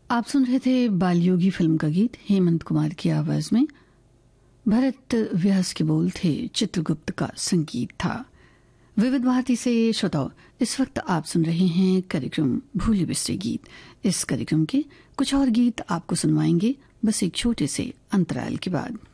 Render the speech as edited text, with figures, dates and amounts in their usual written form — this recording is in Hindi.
आप सुन रहे थे बालयोगी फिल्म का गीत हेमंत कुमार की आवाज में। भरत व्यास के बोल थे, चित्रगुप्त का संगीत था। विविध भारती से श्रोताओ, इस वक्त आप सुन रहे हैं कार्यक्रम भूले बिसरे गीत। इस कार्यक्रम के कुछ और गीत आपको सुनवाएंगे बस एक छोटे से अंतराल के बाद।